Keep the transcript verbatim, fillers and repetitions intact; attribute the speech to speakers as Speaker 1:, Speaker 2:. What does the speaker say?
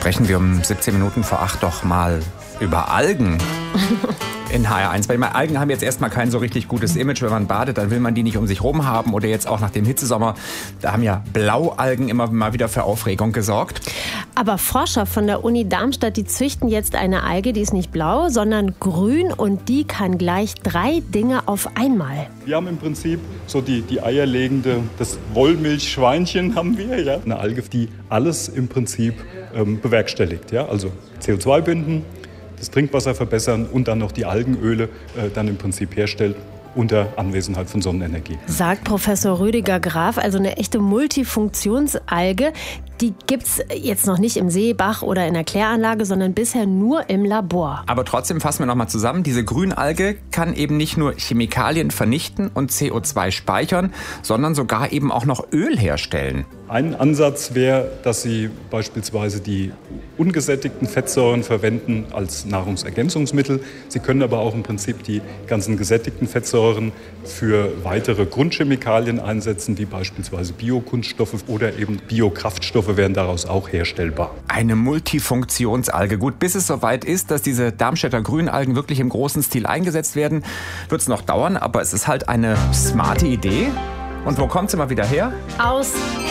Speaker 1: sprechen wir um siebzehn Minuten vor acht doch mal über Algen. In H R eins. Weil Algen haben jetzt erstmal kein so richtig gutes Image. Wenn man badet, dann will man die nicht um sich rum haben. Oder jetzt auch nach dem Hitzesommer. Da haben ja Blaualgen immer mal wieder für Aufregung gesorgt.
Speaker 2: Aber Forscher von der Uni Darmstadt, die züchten jetzt eine Alge, die ist nicht blau, sondern grün. Und die kann gleich drei Dinge auf einmal.
Speaker 3: Wir haben im Prinzip so die, die eierlegende, das Wollmilchschweinchen haben wir. Ja? Eine Alge, die alles im Prinzip ähm, bewerkstelligt. Ja? Also C O zwei binden, das Trinkwasser verbessern und dann noch die Algenöle äh, dann im Prinzip herstellt unter Anwesenheit von Sonnenenergie.
Speaker 2: Sagt Professor Rüdiger Graf, also eine echte Multifunktionsalge. Die gibt's jetzt noch nicht im See, Bach oder in der Kläranlage, sondern bisher nur im Labor.
Speaker 1: Aber trotzdem fassen wir nochmal zusammen. Diese Grünalge kann eben nicht nur Chemikalien vernichten und C O zwei speichern, sondern sogar eben auch noch Öl herstellen.
Speaker 3: Ein Ansatz wäre, dass Sie beispielsweise die ungesättigten Fettsäuren verwenden als Nahrungsergänzungsmittel. Sie können aber auch im Prinzip die ganzen gesättigten Fettsäuren für weitere Grundchemikalien einsetzen, wie beispielsweise Biokunststoffe oder eben Biokraftstoffe wären daraus auch herstellbar.
Speaker 1: Eine Multifunktionsalge. Gut, bis es soweit ist, dass diese Darmstädter Grünalgen wirklich im großen Stil eingesetzt werden, wird es noch dauern, aber es ist halt eine smarte Idee. Und wo kommt sie mal wieder her?
Speaker 2: Aus